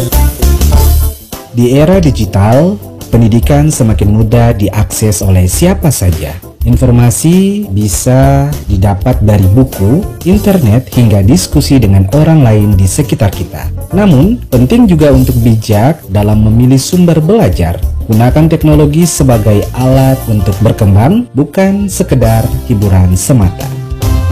Di era digital, pendidikan semakin mudah diakses oleh siapa saja. Informasi bisa didapat dari buku, internet, hingga diskusi dengan orang lain di sekitar kita. Namun, penting juga untuk bijak dalam memilih sumber belajar. Gunakan teknologi sebagai alat untuk berkembang, bukan sekedar hiburan semata.